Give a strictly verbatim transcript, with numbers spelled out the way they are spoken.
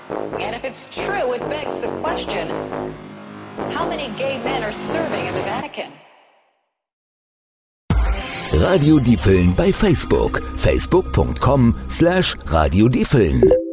And if it's true, it begs the question, how many gay men are serving in the Vatican? Radio Diepeln bei Facebook. facebook punkt com slash Radio Diepeln.